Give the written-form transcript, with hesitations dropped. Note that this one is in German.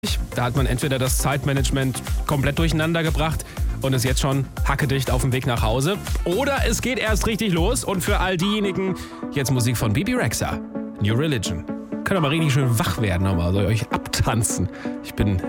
Da hat man entweder das Zeitmanagement komplett durcheinander gebracht und ist jetzt schon hackedicht auf dem Weg nach Hause. Oder es geht erst richtig los und für all diejenigen jetzt Musik von Bebe Rexha, New Religion. Könnt ihr mal richtig schön wach werden, aber soll ich euch abtanzen. Ich bin